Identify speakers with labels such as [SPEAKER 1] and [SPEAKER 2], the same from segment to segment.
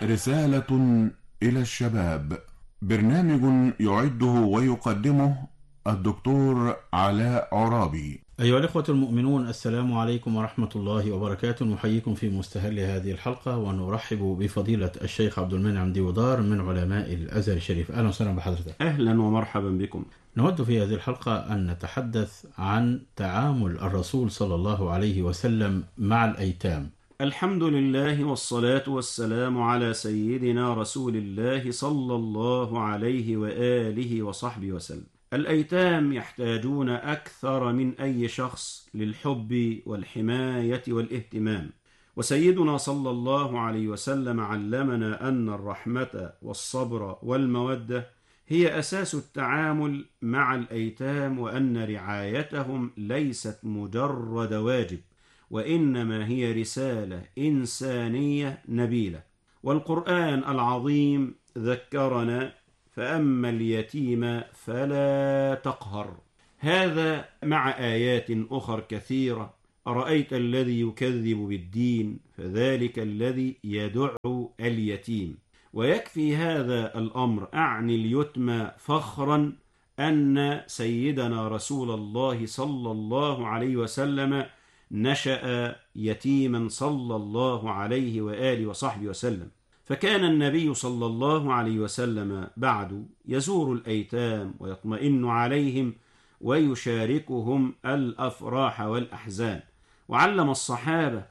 [SPEAKER 1] رسالة إلى الشباب. برنامج يعده ويقدمه الدكتور علاء عرابي.
[SPEAKER 2] أيها الإخوة المؤمنون، السلام عليكم ورحمة الله وبركاته. نحييكم في مستهل هذه الحلقة ونرحب بفضيلة الشيخ عبد المنعم ديودار من علماء الأزهر الشريف. أهلا وسهلا بحضرتك.
[SPEAKER 3] أهلا ومرحبا بكم.
[SPEAKER 2] نود في هذه الحلقة أن نتحدث عن تعامل الرسول صلى الله عليه وسلم مع الأيتام.
[SPEAKER 3] الحمد لله والصلاة والسلام على سيدنا رسول الله صلى الله عليه وآله وصحبه وسلم. الأيتام يحتاجون أكثر من أي شخص للحب والحماية والاهتمام، وسيدنا صلى الله عليه وسلم علمنا أن الرحمة والصبر والمودة هي أساس التعامل مع الأيتام، وأن رعايتهم ليست مجرد واجب، وإنما هي رسالة إنسانية نبيلة. والقرآن العظيم ذكرنا: فأما اليتيم فلا تقهر. هذا مع آيات أخر كثيرة: أرأيت الذي يكذب بالدين فذلك الذي يدعو اليتيم. ويكفي هذا الأمر أعني اليتم فخرا أن سيدنا رسول الله صلى الله عليه وسلم نشأ يتيما صلى الله عليه وآله وصحبه وسلم. فكان النبي صلى الله عليه وسلم بعد يزور الأيتام ويطمئن عليهم ويشاركهم الأفراح والأحزان، وعلم الصحابة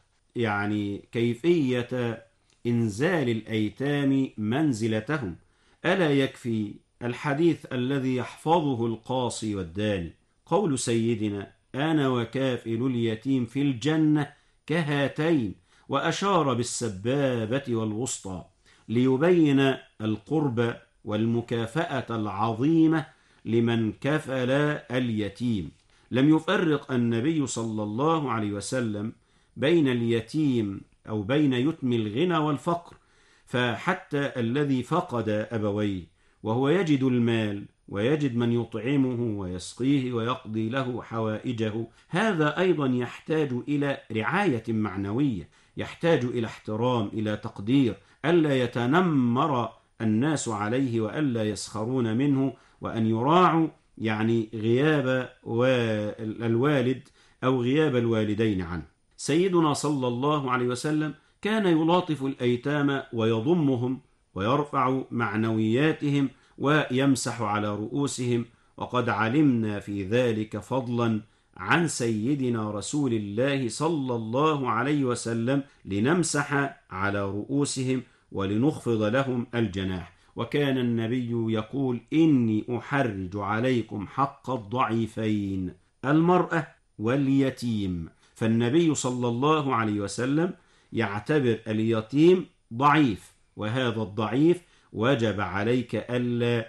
[SPEAKER 3] كيفية إنزال الأيتام منزلتهم. ألا يكفي الحديث الذي يحفظه القاصي والداني، قول سيدنا: أنا وكافل اليتيم في الجنة كهاتين، وأشار بالسبابة والوسطى ليبين القرب والمكافأة العظيمة لمن كفل اليتيم. لم يفرق النبي صلى الله عليه وسلم بين اليتيم أو بين يتم الغنى والفقر، فحتى الذي فقد أبويه وهو يجد المال ويجد من يطعمه ويسقيه ويقضي له حوائجه، هذا أيضا يحتاج إلى رعاية معنوية، يحتاج إلى احترام، إلى تقدير، ألا يتنمر الناس عليه وألا يسخرون منه، وأن يراعوا غياب الوالد أو غياب الوالدين عنه. سيدنا صلى الله عليه وسلم كان يلاطف الأيتام ويضمهم ويرفع معنوياتهم ويمسح على رؤوسهم، وقد علمنا في ذلك فضلا عن سيدنا رسول الله صلى الله عليه وسلم لنمسح على رؤوسهم ولنخفض لهم الجناح. وكان النبي يقول: إني أحرج عليكم حق الضعيفين، المرأة واليتيم. فالنبي صلى الله عليه وسلم يعتبر اليتيم ضعيف، وهذا الضعيف وجب عليك ألا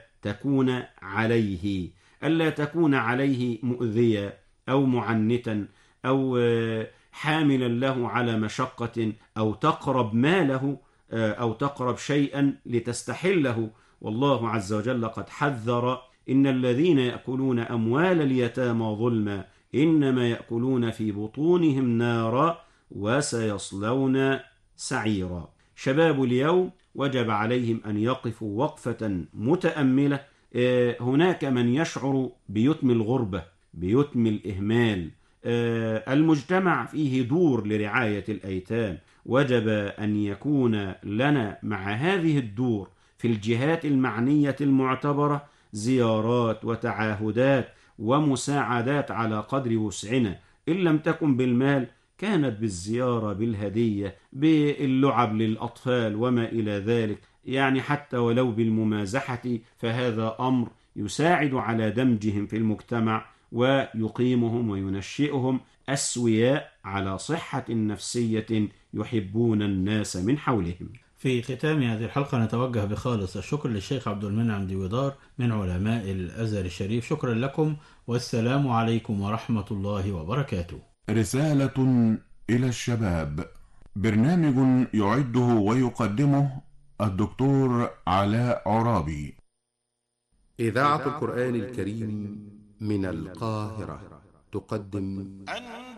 [SPEAKER 3] تكون عليه مؤذيا أو معنتا أو حاملا له على مشقة، أو تقرب ماله أو تقرب شيئا لتستحله. والله عز وجل قد حذر: إن الذين يأكلون أموال اليتامى ظلما إنما يأكلون في بطونهم نارا وسيصلون سعيرا. شباب اليوم وجب عليهم أن يقفوا وقفة متأملة. هناك من يشعر بيتم الغربة، بيتم الإهمال. المجتمع فيه دور لرعاية الأيتام، وجب أن يكون لنا مع هذه الدور في الجهات المعنية المعتبرة زيارات وتعاهدات ومساعدات على قدر وسعنا. إن لم تكن بالمال كانت بالزيارة، بالهدية، باللعب للأطفال وما إلى ذلك، حتى ولو بالممازحة، فهذا أمر يساعد على دمجهم في المجتمع ويقيمهم وينشئهم أسوياء على صحة نفسية يحبون الناس من حولهم.
[SPEAKER 2] في ختام هذه الحلقة نتوجه بخالص الشكر للشيخ عبد المنعم ديودار من علماء الأزهر الشريف. شكرا لكم، والسلام عليكم ورحمة الله وبركاته.
[SPEAKER 1] رسالة إلى الشباب. برنامج يعده ويقدمه الدكتور علاء عرابي.
[SPEAKER 4] إذاعة القرآن الكريم من القاهرة تقدم